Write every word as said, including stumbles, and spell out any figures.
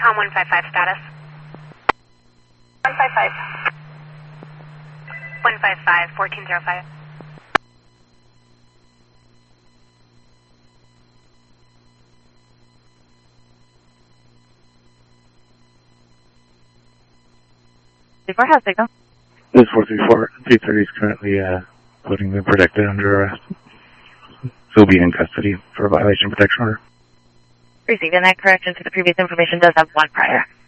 Recon one five five status. one five five. one five five, fourteen oh five. Before house signal. This is four three four. three thirty is currently uh, putting the protected under arrest. So he'll be in custody for a violation of protection order. Receiving that correction to the previous information does have one prior.